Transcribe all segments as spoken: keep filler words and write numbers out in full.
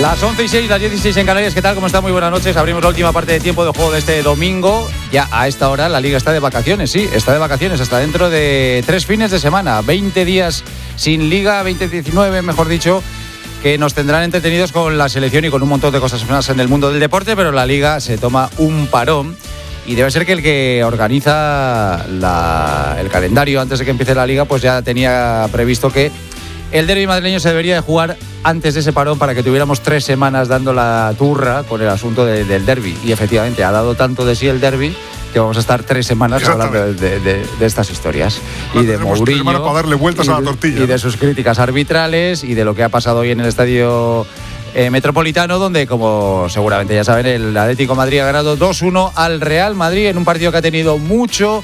Las once y seis, las diez y seis en Canarias. ¿Qué tal? ¿Cómo está? Muy buenas noches. Abrimos la última parte de tiempo de juego de este domingo. Ya a esta hora la Liga está de vacaciones, sí, está de vacaciones hasta dentro de tres fines de semana. veinte días sin Liga, veinte diecinueve, mejor dicho, que nos tendrán entretenidos con la selección y con un montón de cosas más en el mundo del deporte, pero la Liga se toma un parón. Y debe ser que el que organiza la, el calendario antes de que empiece la Liga, pues ya tenía previsto que el derbi madrileño se debería de jugar antes de ese parón para que tuviéramos tres semanas dando la turra con el asunto de, del derbi. Y efectivamente ha dado tanto de sí el derbi que vamos a estar tres semanas hablando de, de, de, de estas historias. No, y de Mourinho para darle vueltas y, a la tortilla, y ¿no? de sus críticas arbitrales y de lo que ha pasado hoy en el estadio eh, Metropolitano, donde, como seguramente ya saben, el Atlético de Madrid ha ganado dos uno al Real Madrid en un partido que ha tenido mucho,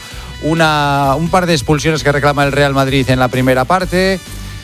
una, un par de expulsiones que reclama el Real Madrid en la primera parte.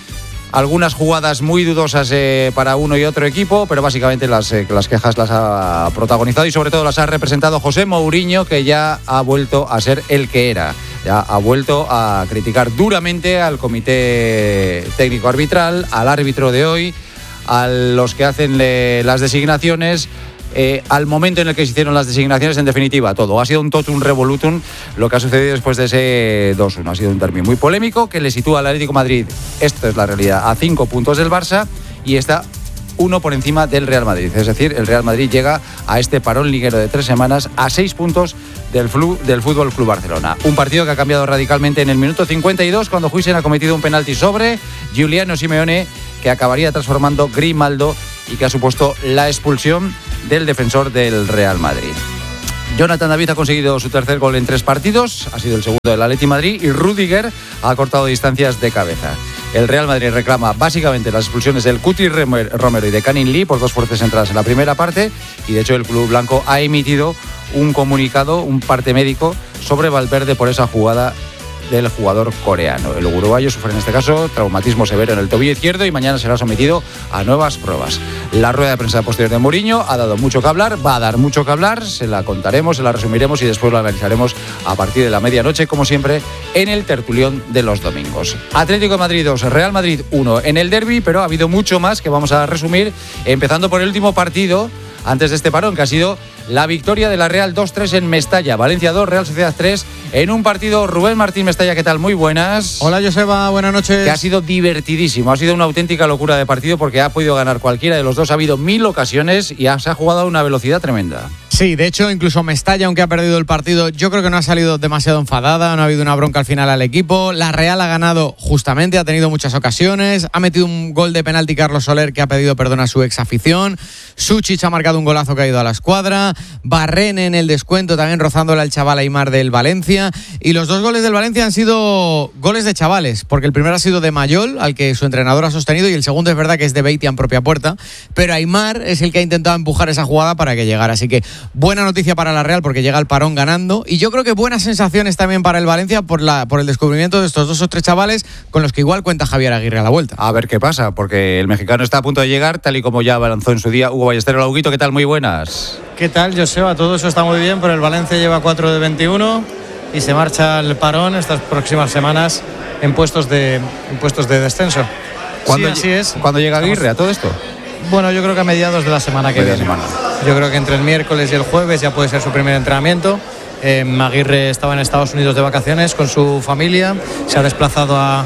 Algunas jugadas muy dudosas eh, para uno y otro equipo, pero básicamente las, eh, las quejas las ha protagonizado y sobre todo las ha representado José Mourinho, que ya ha vuelto a ser el que era. Ya ha vuelto a criticar duramente al comité técnico arbitral, al árbitro de hoy, a los que hacen eh, las designaciones. Eh, al momento en el que se hicieron las designaciones, en definitiva, todo. Ha sido un totum revolutum lo que ha sucedido después de ese dos uno. Ha sido un derbi muy polémico que le sitúa al Atlético de Madrid, esto es la realidad, a cinco puntos del Barça y está uno por encima del Real Madrid. Es decir, el Real Madrid llega a este parón liguero de tres semanas a seis puntos del, flu, del Fútbol Club Barcelona. Un partido que ha cambiado radicalmente en el minuto cincuenta y dos cuando Huijsen ha cometido un penalti sobre Giuliano Simeone, que acabaría transformando Grimaldo y que ha supuesto la expulsión del defensor del Real Madrid. Jonathan David ha conseguido su tercer gol en tres partidos, ha sido el segundo del Atleti Madrid y Rüdiger ha cortado distancias de cabeza. El Real Madrid reclama básicamente las expulsiones del Cuti Romero y de Canin Lee por dos fuertes entradas en la primera parte y de hecho el club blanco ha emitido un comunicado, un parte médico sobre Valverde por esa jugada del jugador coreano. El uruguayo sufre en este caso traumatismo severo en el tobillo izquierdo y mañana será sometido a nuevas pruebas. La rueda de prensa posterior de Mourinho ha dado mucho que hablar, va a dar mucho que hablar, se la contaremos, se la resumiremos y después la analizaremos a partir de la medianoche, como siempre, en el tertulión de los domingos. Atlético de Madrid dos, Real Madrid uno en el derbi, pero ha habido mucho más que vamos a resumir, empezando por el último partido antes de este parón, que ha sido la victoria de la Real dos tres en Mestalla. Valencia dos, Real Sociedad tres, en un partido. Rubén Martín Mestalla, ¿qué tal? Muy buenas. Hola, Joseba, buenas noches. Que ha sido divertidísimo, ha sido una auténtica locura de partido porque ha podido ganar cualquiera de los dos. Ha habido mil ocasiones y se ha jugado a una velocidad tremenda. Sí, de hecho, incluso Mestalla, aunque ha perdido el partido, yo creo que no ha salido demasiado enfadada, no ha habido una bronca al final al equipo. La Real ha ganado justamente, ha tenido muchas ocasiones, ha metido un gol de penalti Carlos Soler, que ha pedido perdón a su ex afición. Suchich ha marcado un golazo que ha ido a la escuadra. Barrene en el descuento, también rozándole al chaval Aimar del Valencia. Y los dos goles del Valencia han sido goles de chavales, porque el primero ha sido de Mayol, al que su entrenador ha sostenido, y el segundo es verdad que es de Beitty en propia puerta. Pero Aimar es el que ha intentado empujar esa jugada para que llegara. Así que buena noticia para la Real porque llega al parón ganando, y yo creo que buenas sensaciones también para el Valencia por, la, por el descubrimiento de estos dos o tres chavales con los que igual cuenta Javier Aguirre a la vuelta. A ver qué pasa, porque el mexicano está a punto de llegar, tal y como ya avanzó en su día Hugo Ballesteros. Lauguito, ¿qué tal? Muy buenas. ¿Qué tal, Joseba? Todo eso está muy bien, pero el Valencia lleva cuatro de veintiuno y se marcha al parón estas próximas semanas en puestos de, en puestos de descenso. ¿Cuándo, sí, así es. ¿Cuándo llega Aguirre a todo esto? Bueno, yo creo que a mediados de la semana que Media viene. semana. Yo creo que entre el miércoles y el jueves ya puede ser su primer entrenamiento. Eh, Aguirre estaba en Estados Unidos de vacaciones con su familia, se ha desplazado a,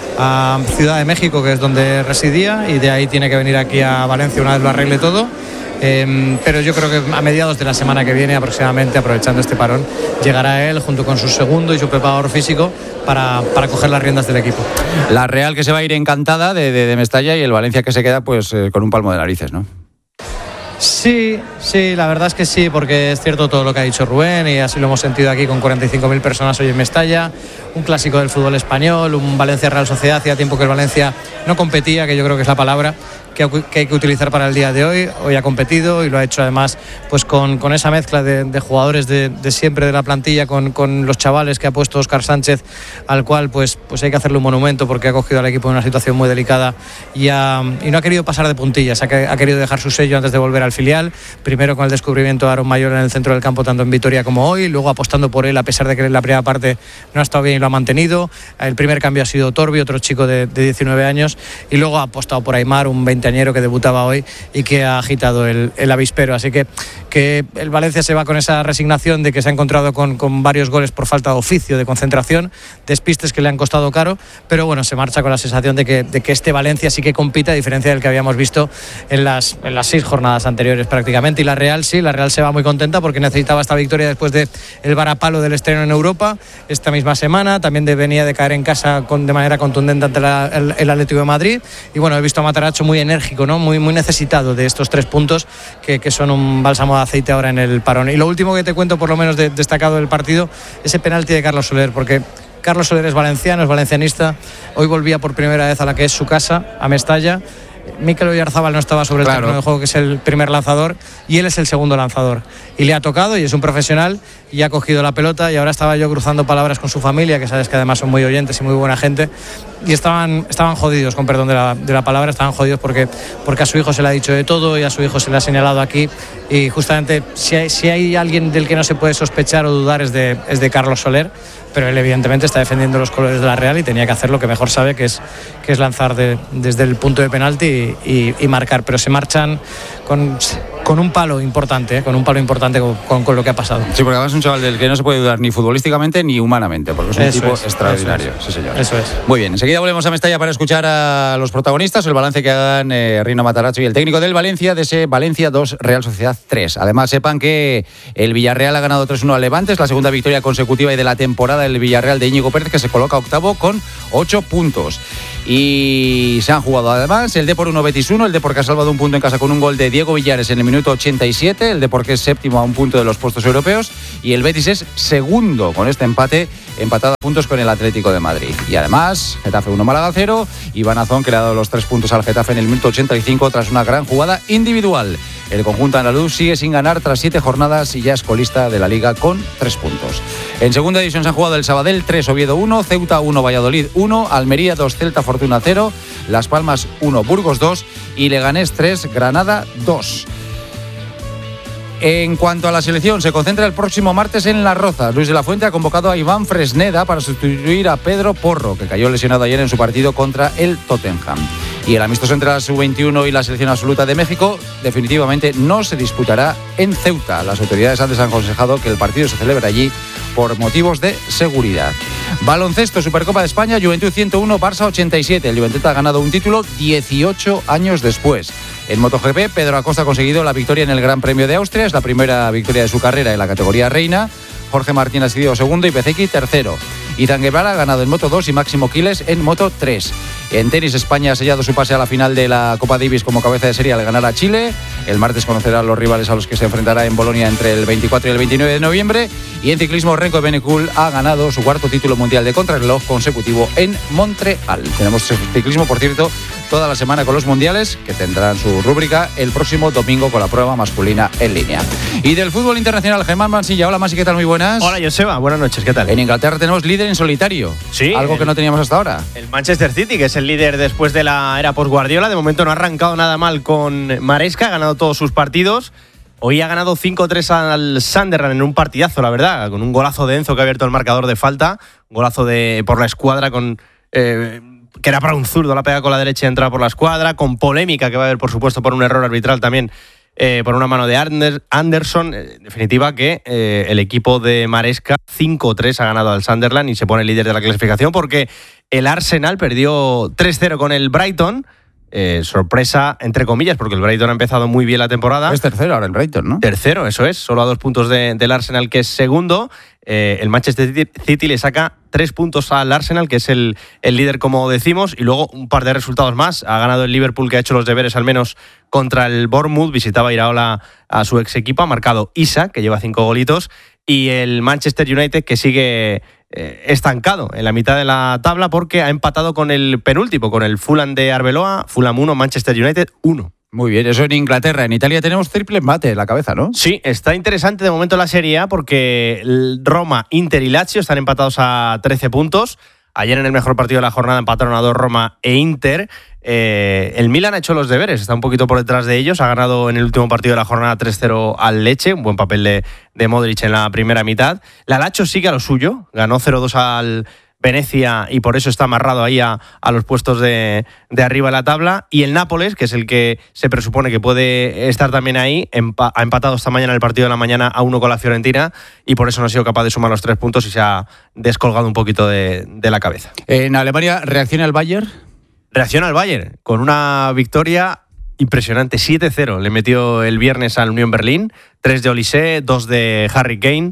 a Ciudad de México, que es donde residía, y de ahí tiene que venir aquí a Valencia una vez lo arregle todo. Eh, pero yo creo que a mediados de la semana que viene aproximadamente, aprovechando este parón, llegará él junto con su segundo y su preparador físico para, para coger las riendas del equipo. La Real que se va a ir encantada de, de, de Mestalla y el Valencia que se queda pues eh, con un palmo de narices, ¿no? Sí, sí, la verdad es que sí, porque es cierto todo lo que ha dicho Rubén y así lo hemos sentido aquí con cuarenta y cinco mil personas hoy en Mestalla, un clásico del fútbol español, un Valencia Real Sociedad. Hacía tiempo que el Valencia no competía, que yo creo que es la palabra que, que hay que utilizar para el día de hoy. Hoy ha competido y lo ha hecho además pues con, con esa mezcla de, de jugadores de, de siempre de la plantilla, con, con los chavales que ha puesto Óscar Sánchez, al cual pues, pues hay que hacerle un monumento porque ha cogido al equipo en una situación muy delicada y, ha, y no ha querido pasar de puntillas, ha, ha querido dejar su sello antes de volver al filial, primero con el descubrimiento de Aaron Mayol en el centro del campo tanto en Vitoria como hoy, luego apostando por él a pesar de que en la primera parte no ha estado bien y lo lo ha mantenido. El primer cambio ha sido Torbi, otro chico de, de diecinueve años, y luego ha apostado por Aimar, un veinteañero que debutaba hoy y que ha agitado el, el avispero. Así que, que el Valencia se va con esa resignación de que se ha encontrado con, con varios goles por falta de oficio, de concentración, despistes que le han costado caro, pero bueno, se marcha con la sensación de que, de que este Valencia sí que compite, a diferencia del que habíamos visto en las, en las seis jornadas anteriores prácticamente. Y la Real sí, la Real se va muy contenta porque necesitaba esta victoria después del de varapalo del estreno en Europa esta misma semana. También de, venía de caer en casa con, de manera contundente ante la, el, el Atlético de Madrid. Y bueno, he visto a Matarazzo muy enérgico, ¿no? muy, muy necesitado de estos tres puntos que, que son un bálsamo de aceite ahora en el parón. Y lo último que te cuento, por lo menos de, destacado del partido, ese penalti de Carlos Soler, porque Carlos Soler es valenciano, es valencianista. Hoy volvía por primera vez a la que es su casa, a Mestalla. Mikel Oyarzábal no estaba sobre el claro. terreno de juego, que es el primer lanzador, y él es el segundo lanzador. Y le ha tocado, y es un profesional, y ha cogido la pelota. Y ahora estaba yo cruzando palabras con su familia, que sabes que además son muy oyentes y muy buena gente, y estaban, estaban jodidos, con perdón de la, de la palabra, estaban jodidos porque, porque a su hijo se le ha dicho de todo y a su hijo se le ha señalado aquí. Y justamente si hay, si hay alguien del que no se puede sospechar o dudar es de, es de Carlos Soler, pero él evidentemente está defendiendo los colores de la Real y tenía que hacer lo que mejor sabe, que es, que es lanzar de, desde el punto de penalti y, y, y marcar. Pero se marchan con, con un palo importante, ¿eh? con un palo importante con, con, con lo que ha pasado. Sí, porque además es un chaval del que no se puede dudar ni futbolísticamente ni humanamente, porque es un eso tipo es, extraordinario. Eso es. Sí, señor. Eso es. Muy bien, enseguida volvemos a Mestalla para escuchar a los protagonistas, el balance que hagan eh, Rino Matarazzo y el técnico del Valencia, de ese Valencia dos, Real Sociedad tres. Además, sepan que el Villarreal ha ganado tres uno al Levante, es la segunda victoria consecutiva y de la temporada del Villarreal de Íñigo Pérez, que se coloca octavo con ocho puntos. Y se han jugado además el Depor uno, Betis uno, el Depor que ha salvado un punto en casa con un gol de Diego Villares en el minuto ochenta y siete, el Depor que es séptimo a un punto de los puestos europeos, y el Betis es segundo con este empate, empatado a puntos con el Atlético de Madrid. Y además, Getafe uno, Málaga cero, Iván Azón, que le ha dado los tres puntos al Getafe en el minuto ochenta y cinco tras una gran jugada individual. El conjunto andaluz sigue sin ganar tras siete jornadas y ya es colista de la Liga con tres puntos. En segunda división se han jugado el Sabadell tres, Oviedo uno, Ceuta uno, Valladolid uno, Almería dos, Celta Fortuna cero, Las Palmas uno, Burgos dos y Leganés tres, Granada dos. En cuanto a la selección, se concentra el próximo martes en Las Rozas. Luis de la Fuente ha convocado a Iván Fresneda para sustituir a Pedro Porro, que cayó lesionado ayer en su partido contra el Tottenham. Y el amistoso entre la sub veintiuno y la selección absoluta de México definitivamente no se disputará en Ceuta. Las autoridades han desaconsejado que el partido se celebre allí por motivos de seguridad. Baloncesto, Supercopa de España, Juventud ciento uno, Barça ochenta y siete. El Juventud ha ganado un título dieciocho años después. En MotoGP, Pedro Acosta ha conseguido la victoria en el Gran Premio de Austria. Es la primera victoria de su carrera en la categoría reina. Jorge Martín ha sido segundo y Bezeki tercero. Izan Guevara ha ganado en Moto dos y Máximo Quiles en Moto tres. En tenis, España ha sellado su pase a la final de la Copa Davis como cabeza de serie al ganar a Chile. El martes conocerá a los rivales a los que se enfrentará en Bolonia entre el veinticuatro y el veintinueve de noviembre. Y en ciclismo, Renko Evenepoel ha ganado su cuarto título mundial de contrarreloj consecutivo en Montreal. Tenemos ciclismo, por cierto, toda la semana con los mundiales, que tendrán su rúbrica el próximo domingo con la prueba masculina en línea. Y del fútbol internacional, Germán Mansilla. Hola, Masi, ¿qué tal? Muy buenas. Hola, Joseba. Buenas noches, ¿qué tal? En Inglaterra tenemos líder en solitario. Sí. Algo el, que no teníamos hasta ahora. El Manchester City, que es el líder después de la era post-Guardiola. De momento no ha arrancado nada mal con Maresca, ha ganado todos sus partidos. Hoy ha ganado cinco tres al Sunderland en un partidazo, la verdad, con un golazo de Enzo que ha abierto el marcador de falta, un golazo de por la escuadra con... Eh, que era para un zurdo, la pega con la derecha y entra por la escuadra, con polémica que va a haber, por supuesto, por un error arbitral también, eh, por una mano de Ander, Anderson. En definitiva, que eh, el equipo de Maresca cinco tres ha ganado al Sunderland y se pone líder de la clasificación porque el Arsenal perdió tres cero con el Brighton. Eh, sorpresa, entre comillas, porque el Brighton ha empezado muy bien la temporada. Es tercero ahora el Brighton, ¿no? Tercero, eso es, solo a dos puntos de, del Arsenal, que es segundo. Eh, el Manchester City, City le saca tres puntos al Arsenal, que es el, el líder, como decimos, y luego un par de resultados más. Ha ganado el Liverpool, que ha hecho los deberes al menos contra el Bournemouth, visitaba Iraola a su ex equipo, ha marcado Isa, que lleva cinco golitos, y el Manchester United, que sigue eh, estancado en la mitad de la tabla porque ha empatado con el penúltimo, con el Fulham de Arbeloa. Fulham uno, Manchester United uno. Muy bien, eso en Inglaterra. En Italia tenemos triple empate en la cabeza, ¿no? Sí, está interesante de momento la Serie A porque Roma, Inter y Lazio están empatados a trece puntos. Ayer en el mejor partido de la jornada empataron a dos Roma e Inter. Eh, el Milan ha hecho los deberes, está un poquito por detrás de ellos. Ha ganado en el último partido de la jornada tres cero al Lecce, un buen papel de, de Modric en la primera mitad. La Lazio sigue a lo suyo, ganó cero dos al Venecia y por eso está amarrado ahí a, a los puestos de, de arriba de la tabla. Y el Nápoles, que es el que se presupone que puede estar también ahí, empa- ha empatado esta mañana el partido de la mañana a uno con la Fiorentina y por eso no ha sido capaz de sumar los tres puntos y se ha descolgado un poquito de, de la cabeza. En Alemania, ¿reacciona el Bayern? Reacciona el Bayern con una victoria impresionante, siete cero. Le metió el viernes al Unión Berlín, tres de Olise, dos de Harry Kane.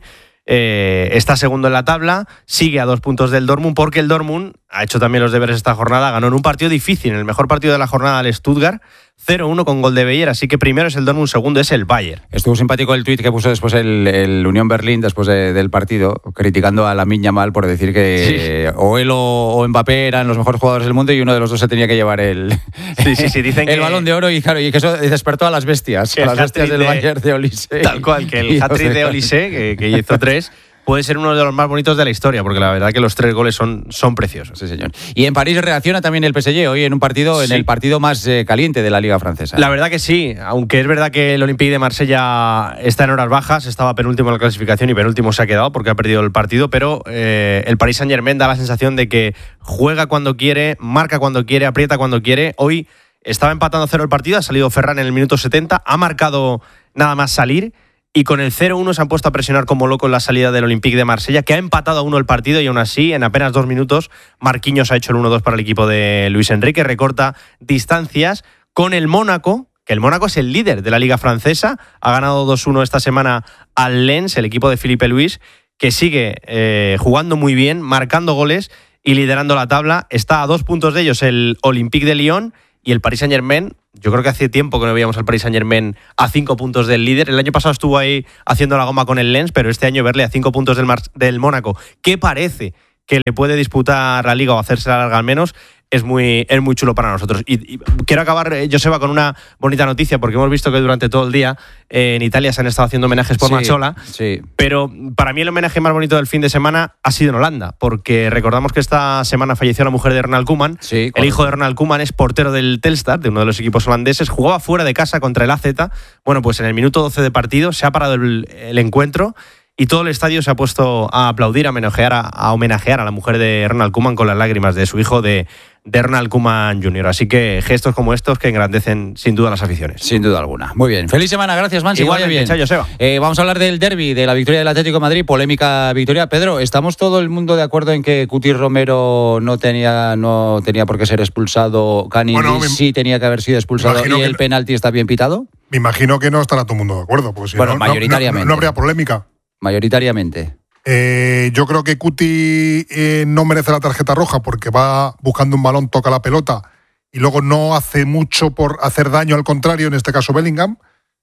Eh, está segundo en la tabla, sigue a dos puntos del Dortmund porque el Dortmund ha hecho también los deberes esta jornada, ganó en un partido difícil, en el mejor partido de la jornada al Stuttgart, cero uno con gol de Beyer, así que primero es el Dortmund, segundo es el Bayern. Estuvo simpático el tuit que puso después el, el Unión Berlín después de, del partido, criticando a Lamine Yamal por decir que sí. o él o, o Mbappé eran los mejores jugadores del mundo y uno de los dos se tenía que llevar el, sí, sí, sí, dicen el que, balón de oro y claro, y que eso despertó a las bestias, a las bestias del de, Bayern de Olise. Tal cual, que el hat-trick de Olise, que, que hizo tres, puede ser uno de los más bonitos de la historia, porque la verdad que los tres goles son, son preciosos. Sí, señor. Y en París reacciona también el P S G hoy en un partido, sí. en el partido más eh, caliente de la Liga Francesa. La verdad que sí, aunque es verdad que el Olympique de Marsella está en horas bajas, estaba penúltimo en la clasificación y penúltimo se ha quedado porque ha perdido el partido, pero eh, el Paris Saint-Germain da la sensación de que juega cuando quiere, marca cuando quiere, aprieta cuando quiere. Hoy estaba empatando a cero el partido, ha salido Ferran en el minuto setenta, ha marcado nada más salir. Y con el cero uno se han puesto a presionar como loco en la salida del Olympique de Marsella, que ha empatado a uno el partido y aún así, en apenas dos minutos, Marquinhos ha hecho el uno dos para el equipo de Luis Enrique, recorta distancias con el Mónaco, que el Mónaco es el líder de la Liga Francesa, ha ganado dos uno esta semana al Lens, el equipo de Philippe Luis, que sigue eh, jugando muy bien, marcando goles y liderando la tabla. Está a dos puntos de ellos el Olympique de Lyon y el Paris Saint-Germain. Yo creo que hace tiempo que no veíamos al Paris Saint-Germain a cinco puntos del líder. El año pasado estuvo ahí haciendo la goma con el Lens, pero este año verle a cinco puntos del, Mar- del Mónaco, que parece que le puede disputar la Liga o hacerse la larga al menos, es muy, es muy chulo para nosotros. Y, y quiero acabar, Joseba, con una bonita noticia, porque hemos visto que durante todo el día eh, en Italia se han estado haciendo homenajes por sí, Mazzola, sí. pero para mí el homenaje más bonito del fin de semana ha sido en Holanda, porque recordamos que esta semana falleció la mujer de Ronald Koeman. Sí, el hijo de Ronald Koeman es portero del Telstar, de uno de los equipos holandeses, jugaba fuera de casa contra el A Z. Bueno, pues en el minuto doce de partido se ha parado el, el encuentro y todo el estadio se ha puesto a aplaudir, a homenajear a, a homenajear a la mujer de Ronald Koeman con las lágrimas de su hijo, de, de Ronald Koeman junior Así que gestos como estos que engrandecen sin duda las aficiones. Sin duda alguna. Muy bien. Feliz semana, gracias, Mansi. Igualmente, bien. chao, Joseba. Eh, vamos a hablar del derbi, de la victoria del Atlético de Madrid, polémica victoria. Pedro, ¿estamos todo el mundo de acuerdo en que Cuti Romero no tenía, no tenía por qué ser expulsado? Canini bueno, me, sí tenía que haber sido expulsado y el no, penalti está bien pitado? Me imagino que no estará todo el mundo de acuerdo. Porque si bueno, no, mayoritariamente. No, no, no habría polémica. Mayoritariamente. Eh, yo creo que Cuti eh, no merece la tarjeta roja porque va buscando un balón, toca la pelota y luego no hace mucho por hacer daño, al contrario, en este caso Bellingham.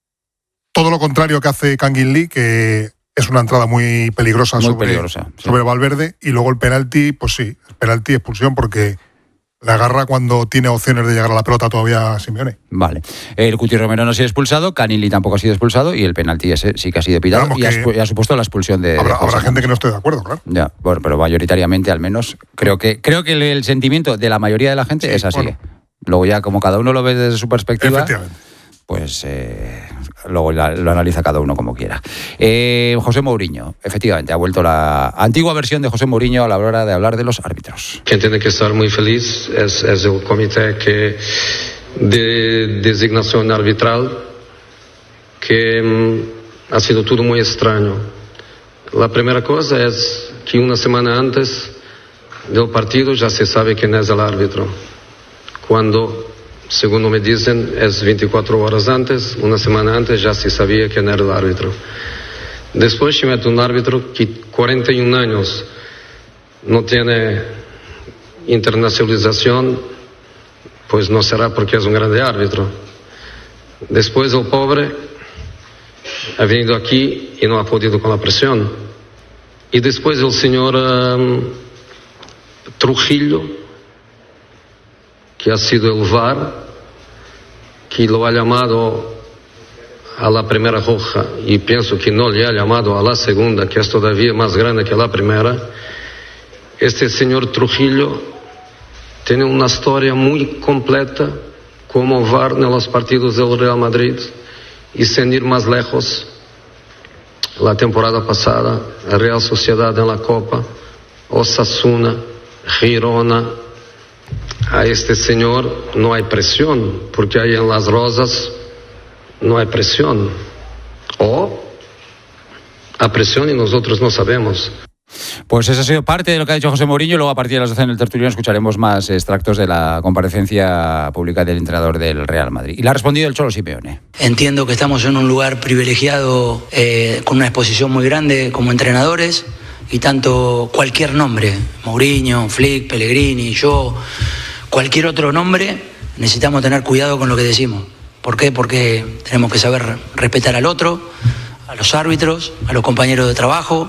Todo lo contrario que hace Kangin Lee, que es una entrada muy peligrosa, muy sobre, peligrosa sí. sobre Valverde. Y luego el penalti, pues sí, el penalti, expulsión, porque la agarra cuando tiene opciones de llegar a la pelota todavía Simeone. Vale. El Cuti Romero no ha sido expulsado, Canili tampoco ha sido expulsado y el penalti ese sí que ha sido pitado y ha, y ha supuesto la expulsión de... Habrá, de habrá gente que no esté de acuerdo, claro. Ya, bueno, pero mayoritariamente al menos creo que creo que el, el sentimiento de la mayoría de la gente sí, es así. Bueno. Luego ya como cada uno lo ve desde su perspectiva, pues eh, luego la, lo analiza cada uno como quiera. Eh, José Mourinho, efectivamente, ha vuelto la antigua versión de José Mourinho a la hora de hablar de los árbitros. Quien tiene que estar muy feliz es, es el comité que de designación arbitral, que um, ha sido todo muy extraño. La primera cosa es que una semana antes del partido ya se sabe quién es el árbitro. Cuando, según me dicen, es veinticuatro horas antes, una semana antes ya se sabía quién era el árbitro. Después se mete un árbitro que cuarenta y un años no tiene internacionalización, pues no será porque es un grande árbitro. Después el pobre ha venido aquí y no ha podido con la presión. Y después el señor um, Trujillo, que ha sido el V A R, que lo ha llamado a la primera roja y pienso que no le ha llamado a la segunda, que es todavía más grande que la primera. Este señor Trujillo tiene una historia muy completa como V A R en los partidos del Real Madrid y sin ir más lejos, la temporada pasada, la Real Sociedad en la Copa, Osasuna, Girona, a este señor no hay presión, porque ahí en Las Rosas no hay presión. O a presión y nosotros no sabemos. Pues eso ha sido parte de lo que ha dicho José Mourinho. Luego, a partir de las doce en el tertuliano, escucharemos más extractos de la comparecencia pública del entrenador del Real Madrid. Y le ha respondido el Cholo Simeone. Entiendo que estamos en un lugar privilegiado, eh, con una exposición muy grande como entrenadores, y tanto cualquier nombre, Mourinho, Flick, Pellegrini, yo, cualquier otro nombre, necesitamos tener cuidado con lo que decimos. ¿Por qué? Porque tenemos que saber respetar al otro, a los árbitros, a los compañeros de trabajo,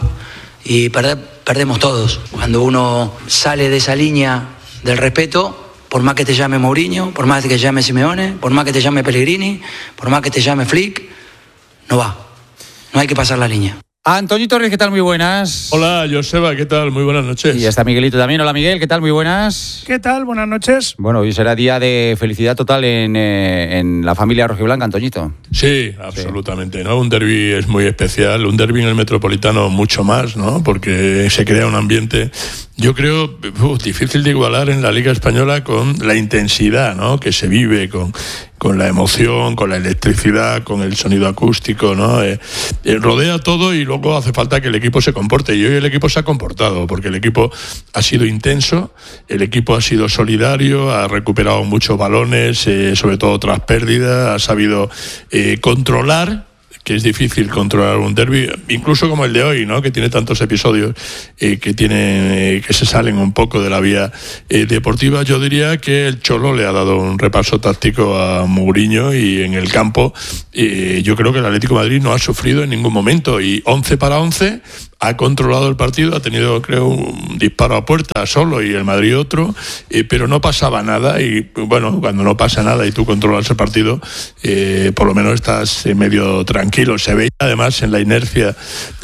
y perder, perdemos todos. Cuando uno sale de esa línea del respeto, por más que te llame Mourinho, por más que te llame Simeone, por más que te llame Pellegrini, por más que te llame Flick, no va. No hay que pasar la línea. Antoñito Ruiz, ¿qué tal? Muy buenas. Hola, Joseba, ¿qué tal? Muy buenas noches. Y está Miguelito también. Hola, Miguel, ¿qué tal? Muy buenas. ¿Qué tal? Buenas noches. Bueno, hoy será día de felicidad total en, eh, en la familia rojiblanca, Antoñito. Sí, absolutamente, sí. ¿No? Un derbi es muy especial, un derbi en el Metropolitano mucho más, ¿no? Porque se crea un ambiente, yo creo, uh, difícil de igualar en la Liga Española con la intensidad, ¿no? Que se vive, con... con la emoción, con la electricidad, con el sonido acústico, ¿no? Eh, eh, rodea todo y luego hace falta que el equipo se comporte. Y hoy el equipo se ha comportado, porque el equipo ha sido intenso, el equipo ha sido solidario, ha recuperado muchos balones, eh, sobre todo tras pérdidas, ha sabido eh, controlar, que es difícil controlar un derbi, incluso como el de hoy, ¿no? Que tiene tantos episodios eh, que tienen eh, que se salen un poco de la vía eh, deportiva. Yo diría que el Cholo le ha dado un repaso táctico a Mourinho, y en el campo eh, yo creo que el Atlético de Madrid no ha sufrido en ningún momento, y once para once ha controlado el partido, ha tenido, creo, un disparo a puerta solo y el Madrid otro, eh, pero no pasaba nada. Y bueno, cuando no pasa nada y tú controlas el partido, eh, por lo menos estás eh, medio tranquilo. Se veía además en la inercia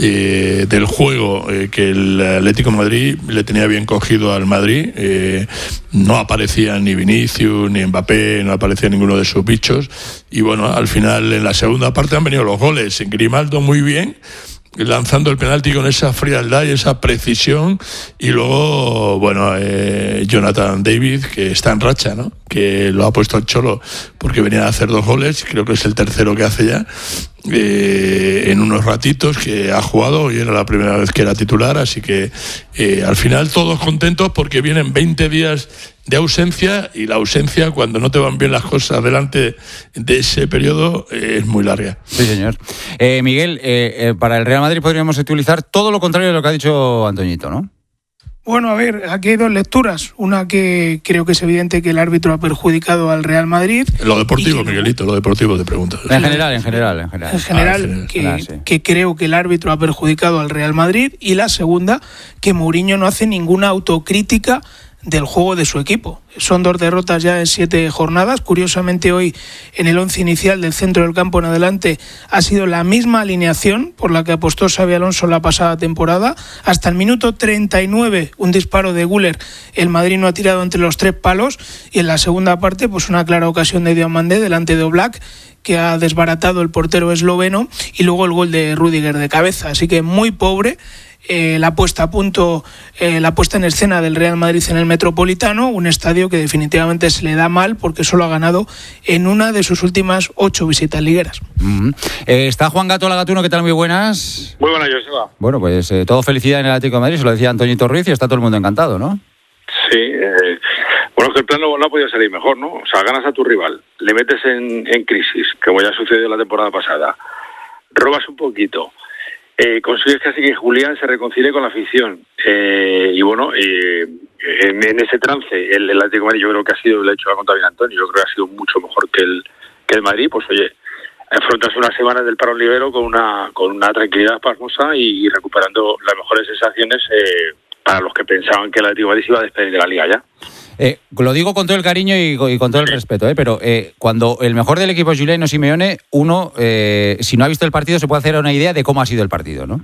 eh, del juego eh, que el Atlético de Madrid le tenía bien cogido al Madrid. Eh, no aparecía ni Vinicius ni Mbappé, no aparecía ninguno de sus bichos. Y bueno, al final en la segunda parte han venido los goles. En Grimaldo muy bien, lanzando el penalti con esa frialdad y esa precisión, y luego, bueno, eh, Jonathan David, que está en racha, ¿no? Que lo ha puesto el Cholo porque venía a hacer dos goles, creo que es el tercero que hace ya, eh, en unos ratitos que ha jugado, y era la primera vez que era titular, así que eh, al final todos contentos porque vienen veinte días de ausencia, y la ausencia, cuando no te van bien las cosas delante de ese periodo, eh, es muy larga. Sí, señor. Eh, Miguel, eh, eh, para el Real Madrid podríamos utilizar todo lo contrario de lo que ha dicho Antoñito, ¿no? Bueno, a ver, aquí hay dos lecturas. Una que creo que es evidente que el árbitro ha perjudicado al Real Madrid. Lo deportivo, que, Miguelito, lo deportivo te pregunto. En general, en general, en general. En general, ah, en general. Que, Ah, sí. que creo que el árbitro ha perjudicado al Real Madrid. Y la segunda, que Mourinho no hace ninguna autocrítica del juego de su equipo. Son dos derrotas ya en siete jornadas. Curiosamente, hoy en el once inicial del centro del campo en adelante ha sido la misma alineación por la que apostó Xabi Alonso la pasada temporada. Hasta el minuto treinta y nueve, un disparo de Güler, el Madrid no ha tirado entre los tres palos, y en la segunda parte, pues una clara ocasión de Diomandé delante de Oblak, que ha desbaratado el portero esloveno, y luego el gol de Rüdiger de cabeza. Así que muy pobre Eh, la puesta a punto, eh, la puesta en escena del Real Madrid en el Metropolitano, un estadio que definitivamente se le da mal porque solo ha ganado en una de sus últimas ocho visitas ligueras. Mm-hmm. eh, está Juan Gato Lagatuno, ¿qué tal? Muy buenas. Muy buenas, Joseba. Bueno, pues eh, todo felicidad en el Atlético de Madrid, se lo decía Antoñito Ruiz, y está todo el mundo encantado, ¿no? Sí, eh, bueno, que el plan no, no ha podido salir mejor, ¿no? O sea, ganas a tu rival, le metes en, en crisis, como ya sucedió la temporada pasada, robas un poquito, Eh, consigues casi que Julián se reconcilie con la afición, eh, y bueno, eh, en, en ese trance el, el Atlético de Madrid, yo creo que ha sido, le ha hecho la contra bien Antonio, yo creo que ha sido mucho mejor que el que el Madrid. Pues oye, afrontas unas semanas del parón libero con una con una tranquilidad pasmosa y, y recuperando las mejores sensaciones eh, para los que pensaban que el Atlético de Madrid se iba a despedir de la Liga ya. Eh, lo digo con todo el cariño y, y con todo el respeto, ¿eh? Pero eh, cuando el mejor del equipo es Julián Simeone, uno, eh, si no ha visto el partido, se puede hacer una idea de cómo ha sido el partido, ¿no?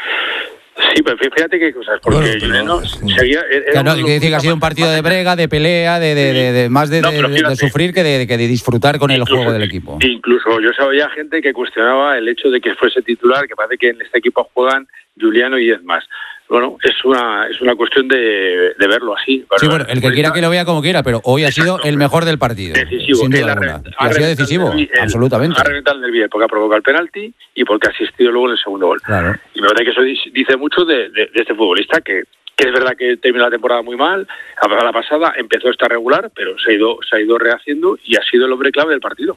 Sí, pero fíjate qué cosas, porque bueno, Julián no, seguía... Claro, no, quiere decir que ha sido un partido de brega, de pelea, de, de, de, de más de, no, de, fíjate, de sufrir que de, que de disfrutar con incluso, el juego del equipo. Incluso yo sabía gente que cuestionaba el hecho de que fuese titular, que parece que en este equipo juegan Juliano y diez más. bueno, es una es una cuestión de, de verlo así. Sí, bueno, el que quiera que lo vea como quiera, pero hoy ha sido el mejor del partido. Decisivo. Sin duda alguna. Y ha sido decisivo, derbi, el, absolutamente. Ha reventado el derbi porque ha provocado el penalti y porque ha asistido luego en el segundo gol. Claro. Y me parece que eso dice mucho de, de, de este futbolista, que, que es verdad que terminó la temporada muy mal, la, la pasada empezó esta regular, pero se ha ido se ha ido rehaciendo y ha sido el hombre clave del partido.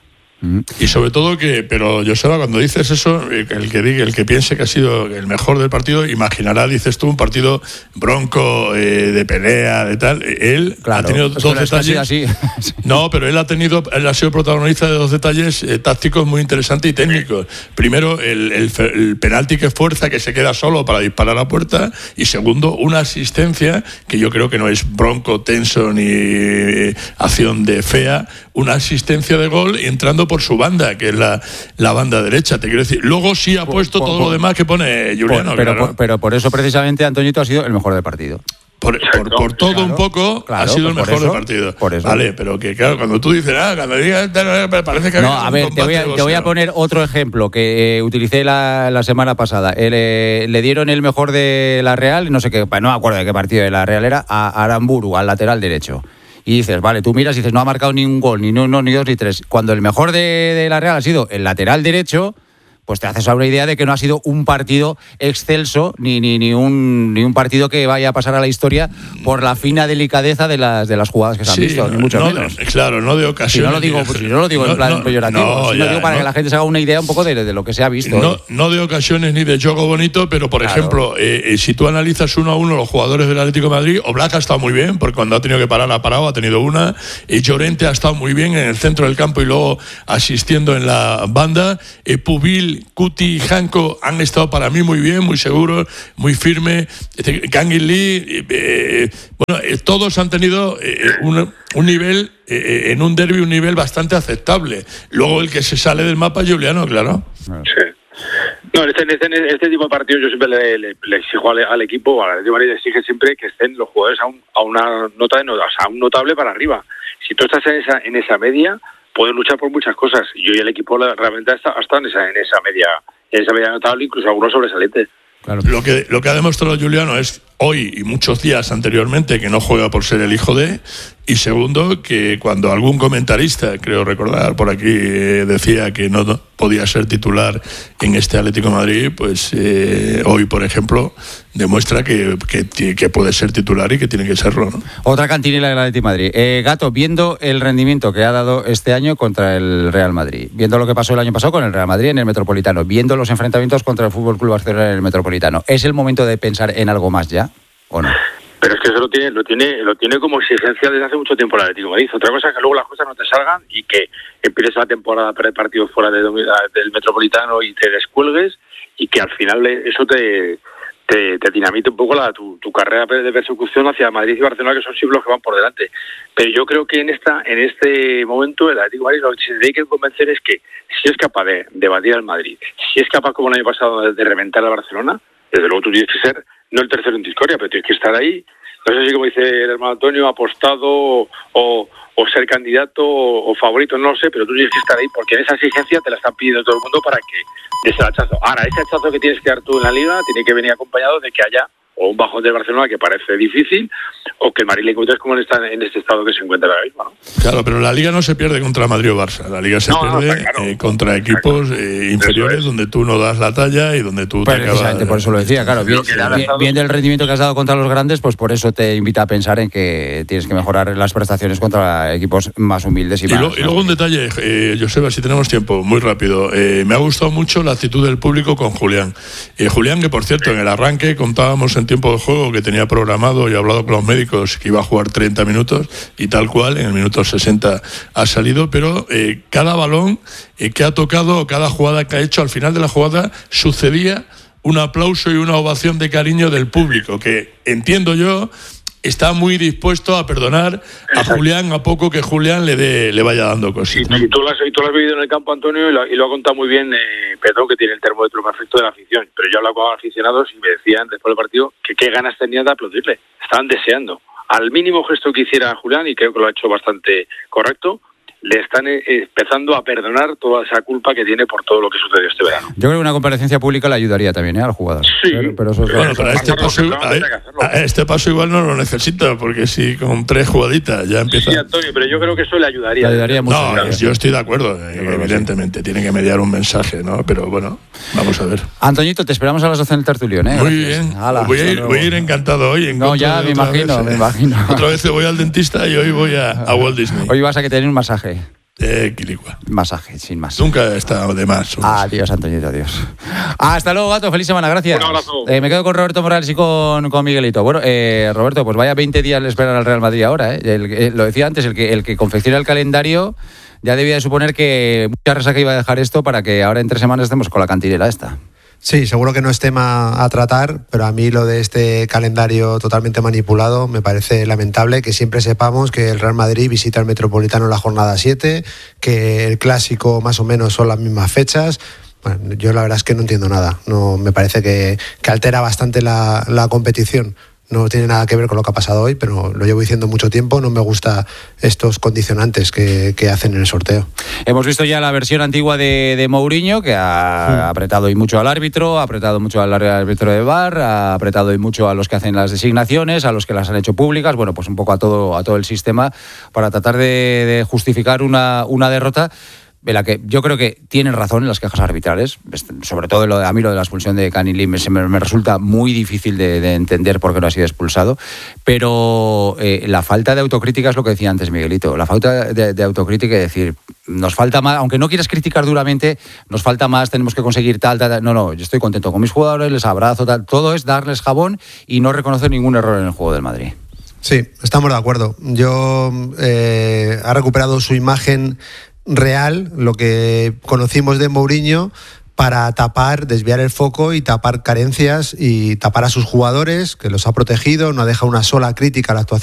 Y sobre todo que, pero Joseba, cuando dices eso, el que diga, el que piense que ha sido el mejor del partido, imaginará, dices tú, un partido bronco, eh, de pelea, de tal. Él claro, ha tenido dos detalles. Así. No, pero él ha tenido, él ha sido protagonista de dos detalles eh, tácticos muy interesantes y técnicos. Primero, el, el, el penalti que fuerza, que se queda solo para disparar a puerta, y segundo, una asistencia que yo creo que no es bronco, tenso ni eh, acción de fea, una asistencia de gol entrando por su banda, que es la, la banda derecha, te quiero decir. Luego sí ha puesto por, todo por, lo demás que pone Juliano. Por, pero, claro. por, pero por eso precisamente Antoñito ha sido el mejor del partido. Por, por, por todo claro, un poco claro, ha sido pues el mejor eso, del partido. Por eso. Vale, pero que claro, cuando tú dices, ah, cuando digas, parece que no, a ver, te voy a, te voy a poner otro ejemplo que eh, utilicé la, la semana pasada. El, eh, le dieron el mejor de la Real, no sé qué, no me acuerdo de qué partido de la Real era, a Aramburu, al lateral derecho. Y dices, vale, tú miras y dices, no ha marcado ni un gol, ni uno, ni dos, ni tres. Cuando el mejor de, de la Real ha sido el lateral derecho, pues te haces una idea de que no ha sido un partido excelso, ni, ni, ni, un, ni un partido que vaya a pasar a la historia por la fina delicadeza de las, de las jugadas que se han sí, visto, ni mucho no, menos. Claro, no de ocasión. Si no lo digo, pues, si no lo digo no, en plan no, peyorativo, no, si ya, lo digo para no, que la gente se haga una idea un poco de, de lo que se ha visto. No, no de ocasiones ni de juego bonito, pero por claro. ejemplo, eh, eh, si tú analizas uno a uno los jugadores del Atlético de Madrid, Oblak ha estado muy bien, porque cuando ha tenido que parar ha parado, ha tenido una. Eh, Llorente ha estado muy bien en el centro del campo y luego asistiendo en la banda. Eh, Pubil, Cuti, Janko han estado para mí muy bien, muy seguros, muy firmes. Kangin Lee, eh, bueno, eh, todos han tenido eh, un, un nivel, eh, en un derbi, un nivel bastante aceptable. Luego el que se sale del mapa es Juliano, claro. Sí. No, en este, en este, en este tipo de partidos yo siempre le, le, le exijo al, al equipo, al Atlético de Madrid, le exige siempre que estén los jugadores a, un, a una nota de nota, o sea, a un notable para arriba. Si tú estás en esa, en esa media, puedes luchar por muchas cosas. Y hoy el equipo realmente ha estado en esa, en esa media, en esa media notable, incluso algunos sobresalientes. Claro. Lo que lo que ha demostrado Juliano es hoy y muchos días anteriormente que no juega por ser el hijo de, y segundo que cuando algún comentarista, creo recordar por aquí, eh, decía que no podía ser titular en este Atlético de Madrid, pues eh, hoy por ejemplo demuestra que, que, que puede ser titular y que tiene que serlo, ¿no? Otra cantinela del Atlético de Madrid. Eh, Gato, viendo el rendimiento que ha dado este año contra el Real Madrid, viendo lo que pasó el año pasado con el Real Madrid en el Metropolitano, viendo los enfrentamientos contra el F C Barcelona en el Metropolitano, ¿es el momento de pensar en algo más ya o no? Pero es que eso lo tiene, lo tiene, lo tiene como exigencia desde hace mucho tiempo el Atlético de Madrid. Otra cosa es que luego las cosas no te salgan y que empieces la temporada a perder partidos fuera de, del Metropolitano y te descuelgues y que al final eso te, te, te dinamite un poco la, tu, tu carrera de persecución hacia Madrid y Barcelona, que son siglos que van por delante. Pero yo creo que en esta, en este momento el Atlético de Madrid lo que se tiene que convencer es que si es capaz de, de batir al Madrid, si es capaz como el año pasado de, de reventar a Barcelona, desde luego tú tienes que ser no el tercero en discordia, pero tienes que estar ahí. No sé si, como dice el hermano Antonio, apostado o, o ser candidato o, o favorito, no lo sé, pero tú tienes que estar ahí porque en esa exigencia te la están pidiendo todo el mundo para que des el hachazo. Ahora, ese hachazo que tienes que dar tú en la Liga tiene que venir acompañado de que haya o un bajón del Barcelona que parece difícil o que el Madrid le encuentres como en, esta, en este estado que se encuentra ahora mismo, ¿no? Claro, pero la Liga no se pierde contra Madrid o Barça, la Liga se no, pierde no, claro. eh, contra equipos eh, inferiores es. donde tú no das la talla y donde tú pues te precisamente acabas... por eso lo decía, claro, bien, bien, viendo el rendimiento que has dado contra los grandes, pues por eso te invita a pensar en que tienes que mejorar las prestaciones contra equipos más humildes y, y más. Lo, ¿no? Y luego un detalle, eh, Joseba, si tenemos tiempo, muy rápido, eh, me ha gustado mucho la actitud del público con Julián. Eh, Julián, que por cierto, en el arranque contábamos en tiempo de juego que tenía programado y hablado con los médicos que iba a jugar treinta minutos y tal cual, en el minuto sesenta ha salido, pero eh, cada balón eh, que ha tocado, cada jugada que ha hecho, al final de la jugada sucedía un aplauso y una ovación de cariño del público, que entiendo yo está muy dispuesto a perdonar a Julián a poco que Julián le dé, le vaya dando cositas. Sí, sí, tú, lo has, tú lo has vivido en el campo, Antonio, y lo, y lo ha contado muy bien eh, Pedro, que tiene el termómetro perfecto de la afición. Pero yo hablaba con aficionados y me decían después del partido que qué ganas tenían de aplaudirle. Estaban deseando. Al mínimo gesto que hiciera Julián, y creo que lo ha hecho bastante correcto, le están eh, empezando a perdonar toda esa culpa que tiene por todo lo que sucedió este verano. Yo creo que una comparecencia pública le ayudaría también, ¿eh?, al jugador. Sí. Pero, pero eso es Bueno, pero a este, paso, a, a este paso igual no lo necesita, porque si con tres jugaditas ya empieza... Sí, Antonio, pero yo creo que eso le ayudaría. Le ayudaría mucho. No, yo, yo estoy de acuerdo, evidentemente, tiene que mediar un mensaje, ¿no? Pero bueno, vamos a ver. Antoñito, te esperamos a las doce en el tertulión, ¿eh? Muy Gracias. bien. Ala, voy, a ir, voy a ir encantado hoy. En no, ya me imagino, vez, me imagino. Otra vez voy al dentista y hoy voy a, a Walt Disney. Hoy vas a que tener un masaje. Eh, Quilicua. Masaje, sin más. Nunca está de más. Adiós, Antoñito, adiós. Hasta luego, gato. Feliz semana, gracias. Un abrazo. Eh, me quedo con Roberto Morales y con, con Miguelito. Bueno, eh, Roberto, pues vaya veinte días le esperan al Real Madrid ahora. ¿eh? El, eh, lo decía antes, el que, el que confecciona el calendario ya debía de suponer que mucha resaca iba a dejar esto para que ahora en tres semanas estemos con la cantinela esta. Sí, seguro que no es tema a tratar, pero a mí lo de este calendario totalmente manipulado me parece lamentable, que siempre sepamos que el Real Madrid visita el Metropolitano en la jornada siete, que el Clásico más o menos son las mismas fechas. Bueno, yo la verdad es que no entiendo nada, no, me parece que, que altera bastante la, la competición. No tiene nada que ver con lo que ha pasado hoy, pero lo llevo diciendo mucho tiempo, no me gustan estos condicionantes que, que hacen en el sorteo. Hemos visto ya la versión antigua de, de Mourinho, que ha sí. apretado y mucho al árbitro, ha apretado mucho al árbitro de V A R, ha apretado y mucho a los que hacen las designaciones, a los que las han hecho públicas, bueno, pues un poco a todo, a todo el sistema para tratar de, de justificar una, una derrota en la que yo creo que tienen razón en las quejas arbitrales, sobre todo lo de, a mí lo de la expulsión de Canilí me, me, me resulta muy difícil de, de entender por qué no ha sido expulsado, pero eh, la falta de autocrítica es lo que decía antes Miguelito, la falta de, de autocrítica, es decir, nos falta más, aunque no quieras criticar duramente, nos falta más, tenemos que conseguir tal, tal, tal. No, no, yo estoy contento con mis jugadores, les abrazo, tal, todo es darles jabón y no reconocer ningún error en el juego del Madrid. Sí, estamos de acuerdo. Yo eh, ha recuperado su imagen real, lo que conocimos de Mourinho, para tapar, desviar el foco y tapar carencias y tapar a sus jugadores, que los ha protegido, no ha dejado una sola crítica a la actuación